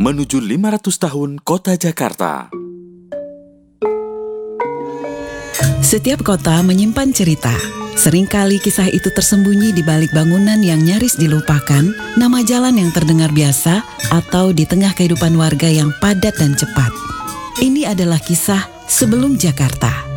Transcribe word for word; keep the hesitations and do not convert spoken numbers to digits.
menuju lima ratus tahun Kota Jakarta. Setiap kota menyimpan cerita. Seringkali kisah itu tersembunyi di balik bangunan yang nyaris dilupakan, nama jalan yang terdengar biasa, atau di tengah kehidupan warga yang padat dan cepat. Ini adalah kisah sebelum Jakarta.